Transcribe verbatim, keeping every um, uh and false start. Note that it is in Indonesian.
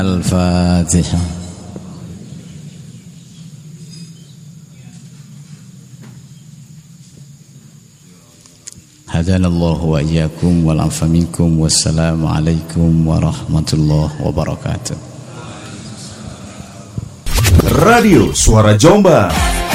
Al-Fatihah. Hadanallahu wa iyyakum wal afa minkum. Wassalamu alaikum warahmatullahi wabarakatuh. Radio Suara Jombang.